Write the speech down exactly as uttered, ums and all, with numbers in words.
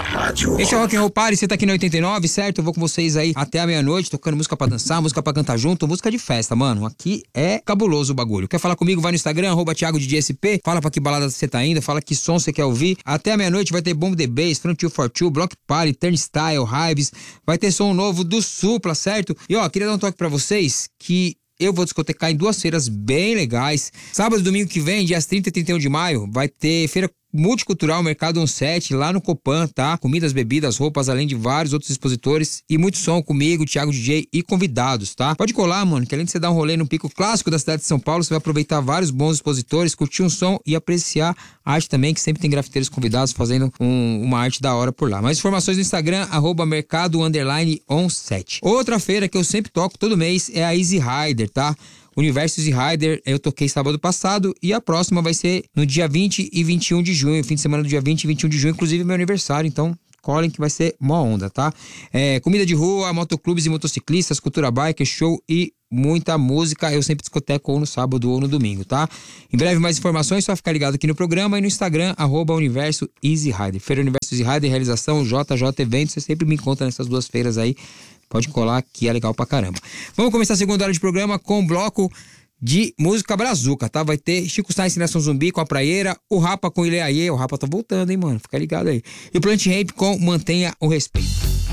rádio. Esse é o Rock and Roll Party, você tá aqui no oitenta e nove, certo? Eu vou com vocês aí até a meia-noite, tocando música pra dançar, música pra cantar junto, música de festa, mano. Aqui é cabuloso o bagulho. Quer falar comigo? Vai no Instagram, arroba Thiago D J S P, fala pra que balada você tá indo, fala que som você quer ouvir. Até a meia-noite vai ter Bomb the Bass, Front two for two, Block Party, Turnstile, Hives, vai ter som novo do Supla, certo? E ó, queria dar um toque pra vocês que eu vou discotecar em duas feiras bem legais. Sábado e domingo que vem, dias trinta e trinta e um de maio, vai ter feira multicultural Mercado um sete lá no Copan, tá? Comidas, bebidas, roupas, além de vários outros expositores e muito som comigo, Thiago D J e convidados, tá? Pode colar, mano, que além de você dar um rolê no pico clássico da cidade de São Paulo, você vai aproveitar vários bons expositores, curtir um som e apreciar a arte também, que sempre tem grafiteiros convidados fazendo um, uma arte da hora por lá. Mais informações no Instagram, arroba mercado underline on sete. Outra feira que eu sempre toco todo mês é a Easy Rider, tá? Universo Easy Rider, eu toquei sábado passado e a próxima vai ser no dia vinte e vinte e um de junho, fim de semana do dia vinte e vinte e um de junho, inclusive meu aniversário, então colhem que vai ser mó onda, tá? É, comida de rua, motoclubes e motociclistas, cultura biker, show e muita música. Eu sempre discoteco ou no sábado ou no domingo, tá? Em breve mais informações, só ficar ligado aqui no programa e no Instagram, arroba Universo Easy Rider. Feira Universo Easy Rider, realização J J Eventos, você sempre me encontra nessas duas feiras aí. Pode colar que é legal pra caramba. Vamos começar a segunda hora de programa com um bloco de música brazuca, tá? Vai ter Chico Sainz e Nação Zumbi com a Praieira, o Rapa com Ileaie, o Rapa tá voltando, hein, mano? Fica ligado aí. E o Plant Ramp com Mantenha o Respeito.